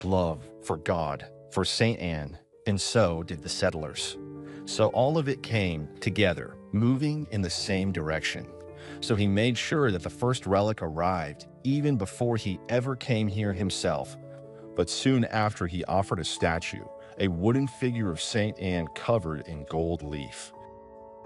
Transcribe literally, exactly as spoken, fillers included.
love for God, for Saint Anne, and so did the settlers. So all of it came together, moving in the same direction. So he made sure that the first relic arrived even before he ever came here himself. But soon after, he offered a statue, a wooden figure of Saint Anne covered in gold leaf.